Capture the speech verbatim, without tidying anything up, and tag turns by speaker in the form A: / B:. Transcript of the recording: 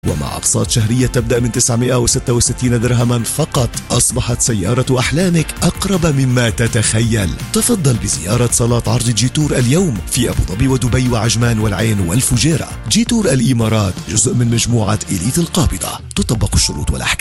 A: ومع أقساط شهرية تبدأ من تسعمائة وستة وستين درهما فقط، أصبحت سيارة أحلامك أقرب مما تتخيل. تفضل بزيارة صالات عرض جيتور اليوم في أبو ظبي ودبي وعجمان والعين والفجيرة. جيتور الإمارات جزء من مجموعة إليت القابضة، تطبق الشروط والأحكام.